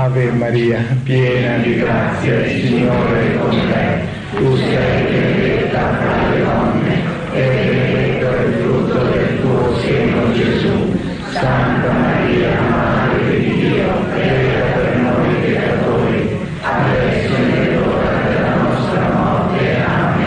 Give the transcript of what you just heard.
Ave Maria, piena di grazia, il Signore è con te. Tu sei benedetta fra le donne e benedetto è il frutto del tuo seno, Gesù. Santa Maria, Madre di Dio, prega